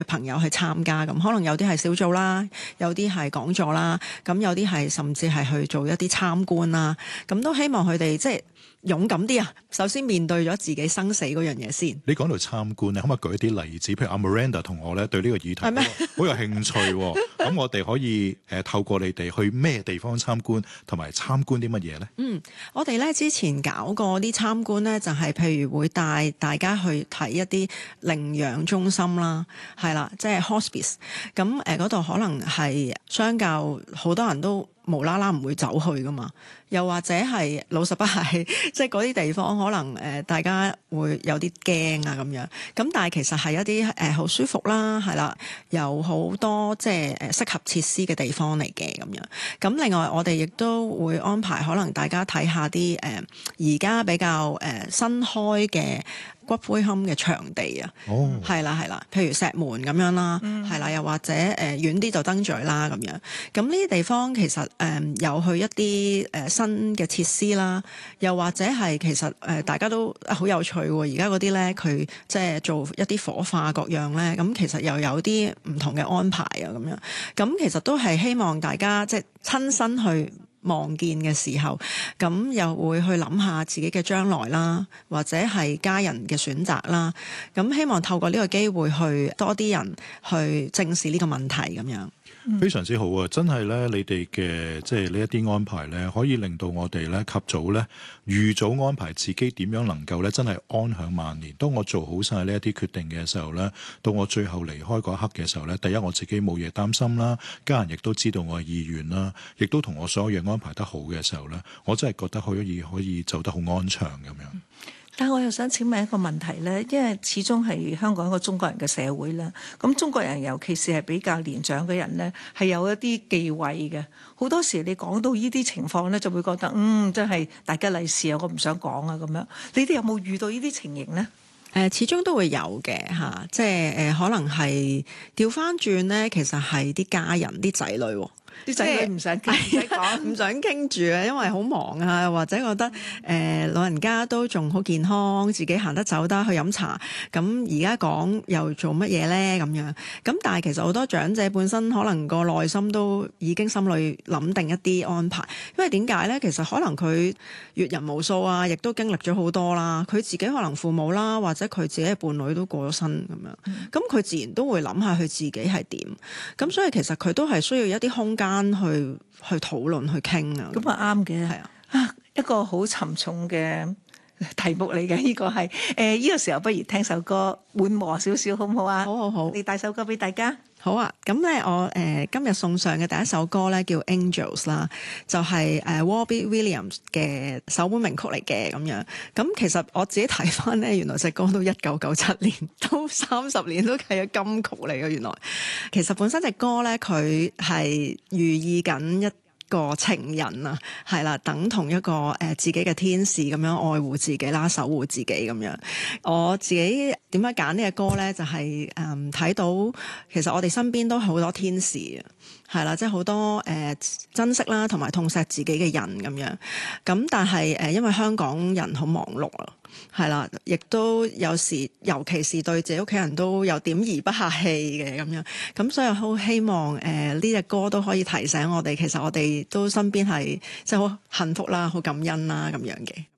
朋友去參加，咁可能有啲係小組啦，有啲係講座啦，咁有啲係甚至係去做一啲參觀啦，咁都希望佢哋即係勇敢啲啊！首先面對咗自己生死嗰樣嘢先。 你講到參觀咧，可唔可以舉一啲例子？譬如阿 Miranda 同我咧對呢個議題係咩好有興趣喎。咁我哋可以透過你哋去咩地方參觀，同埋參觀啲乜嘢咧？ 我哋咧之前搞過啲參觀咧，就係譬如會帶大家去睇一啲領養中心啦，係啦，即係 hospice。咁嗰度可能係相較好多人都無啦啦唔會走去噶嘛，又或者係老實不係，即係嗰啲地方可能大家會有啲驚啊咁樣。咁但係其實係一啲好舒服啦，係啦，有好多即係適合設施嘅地方嚟嘅咁樣。咁另外我哋亦都會安排可能大家睇下啲而家比較新開嘅骨灰龕嘅場地啊，係啦係啦，譬如石門咁樣啦，係啦，又或者遠啲就燈咀啦咁樣。咁呢啲地方其實有去一啲新嘅設施啦，又或者係其實大家都好有趣喎。而家嗰啲咧，佢即係做一啲火化各樣咧，咁其實又有啲唔同嘅安排啊咁樣。咁其實都係希望大家即係親身去望見嘅時候，咁又會去諗下自己嘅將來啦，或者係家人嘅選擇啦。咁希望透過呢個機會去多啲人去正視呢個問題咁樣。 非常之好啊！真係咧，你哋嘅即係呢一啲安排咧，可以令到我哋咧及早咧預早安排自己點樣能夠咧真係安享晚年。當我做好晒呢一啲決定嘅時候咧，到我最後離開嗰一刻嘅時候咧，第一我自己冇嘢擔心啦，家人亦都知道我嘅意願啦，亦都同我所有嘢安排得好嘅時候咧，我真係覺得可以走得好安詳咁樣。 但係我又想請問一個問題咧，因為始終係香港一個中國人嘅社會啦，咁中國人尤其是係比較年長嘅人咧，係有一啲忌諱嘅。好多時你講到呢啲情況咧，就會覺得真係大吉利是啊，我唔想講啊咁樣。你哋有冇遇到呢啲情形咧？ 始終都會有嘅嚇，即係可能係調翻轉咧，其實係啲家人、啲仔女。 啲仔女唔想傾， 唔想傾住啊，因為好忙啊，或者覺得老人家都仲好健康，自己行得走得去飲茶，咁而家講又做乜嘢咧咁樣？咁但係其實好多長者本身可能個內心都已經心裏諗定一啲安排，因為點解咧？其實可能佢閱人無數啊，亦都經歷咗好多啦。佢自己可能父母啦，或者佢自己嘅伴侶都過咗身咁樣，咁佢自然都會諗下佢自己係點。咁所以其實佢都係需要一啲空間去討論去傾啊， 咁啊啱嘅， 係啊， 一個好沉重嘅題目嚟嘅，呢個係呢個時候不如聽首歌緩和少少，好唔好啊？ 好好好， 你帶首歌俾大家。 好啊，咁咧我今日送上嘅第一首歌咧叫 Angels 啦，就係Robbie Williams 嘅首本名曲嚟嘅咁樣。咁其實我自己睇翻咧，原來隻歌都1997年，都30年都係個金曲嚟嘅。原來其實本身隻歌咧，佢係寓意緊一個情人啊，係啦，等同一個自己嘅天使咁樣愛護自己啦，守護自己咁樣。我自己點解揀呢個歌咧？就係睇到其實我哋身邊都好多天使啊，係啦，即係好多珍惜啦，同埋痛錫自己嘅人咁樣。咁但係因為香港人好忙碌啊，係啦，亦都有時尤其是對自己屋企人都有點而不客氣嘅咁樣。咁所以好希望呢隻歌都可以提醒我哋，其實我哋都身邊係即係好幸福啦，好感恩啦咁樣嘅。